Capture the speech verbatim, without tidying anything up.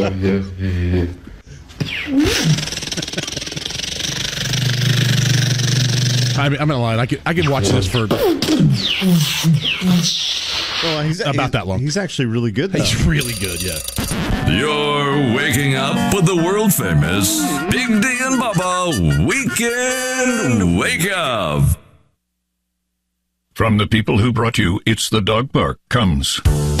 I mean, I'm not lying. I could, I could watch this for well, he's, about he's, that long. He's actually really good, though. He's really good, yeah. You're waking up with the world famous Big D and Bubba Weekend Wake Up. From the people who brought you It's the Dog Park comes